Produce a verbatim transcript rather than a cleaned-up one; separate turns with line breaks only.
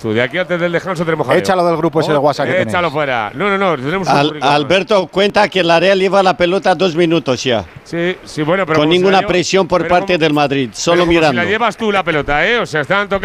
tú. De aquí antes del descanso tenemos jaleo.
Échalo del grupo ese de WhatsApp que tenéis.
Échalo fuera. No, no, no. Tenemos un
Al,
currículum.
Alberto, cuenta que la Real lleva la pelota dos minutos ya.
Sí, sí, bueno, pero
Con
como si
ninguna
la lleva-
presión por
pero
parte
como-
del Madrid,
pero
solo
como
mirando.
Si la llevas tú la pelota, ¿eh? O sea, están tocando.